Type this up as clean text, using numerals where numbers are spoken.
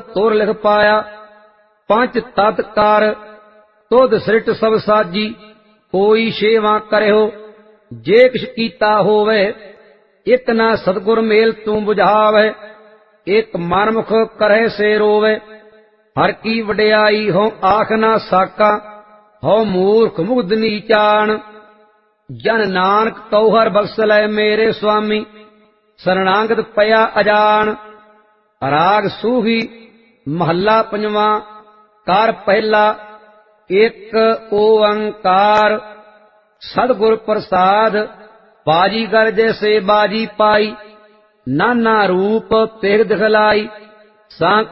ਤੁਰ ਲਿਖ ਪਾਇਆ। ਪੰਜ ਤਤ ਕਰ ਤੁਧ ਸ੍ਰਿਟ ਸਭ ਸਾਜੀ, ਕੋਈ ਸੇਵਾ ਕਰਿਓ ਜੇ ਕਿਛ ਕੀਤਾ ਹੋਵੇ। ਇਕ ਨਾ ਸਤਿਗੁਰ ਮੇਲ ਤੂੰ ਬੁਝਾਵੇ, ਇਕ ਮਨਮੁਖ ਕਰੇ ਸੇ ਰੋਵੇ। ਹਰ ਕੀ ਵਡਿਆਈ ਹੋ ਆਖ ਨਾ ਸਾਕਾ, ਹੋ ਮੂਰਖ ਮੁਗਧ ਨੀਚਾਨ। ਜਨ ਨਾਨਕ ਕਉ ਹਰ ਬਖਸ਼ ਲੈ ਮੇਰੇ ਸੁਆਮੀ, ਸਰਣਾਗਤ ਪਿਆ ਅਜਾਨ। ਰਾਗ ਸੂਹੀ ਮਹੱਲਾ ਪੰਜਵਾਂ। ਕਾਰ ਪਹਿਲਾ। ਇਕ ਓੰਕਾਰ ਸਤਿਗੁਰ ਪ੍ਰਸਾਦ, ਬਾਜੀਗਰ ਜੈਸੇ ਬਾਜੀ ਪਾਈ। ਨਾਨਾ ਰੂਪ ਤਿਗ ਦਿਖਲਾਈ, ਸਾਂ